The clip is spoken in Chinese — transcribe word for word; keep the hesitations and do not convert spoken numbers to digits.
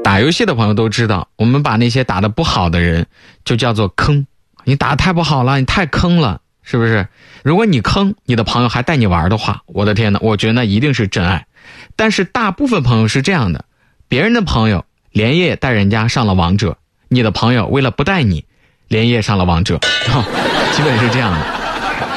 打游戏的朋友都知道，我们把那些打得不好的人就叫做坑。你打得太不好了，你太坑了，是不是？如果你坑，你的朋友还带你玩的话，我的天哪，我觉得那一定是真爱。但是大部分朋友是这样的，别人的朋友连夜带人家上了王者，你的朋友为了不带你，连夜上了王者，哦，基本是这样的。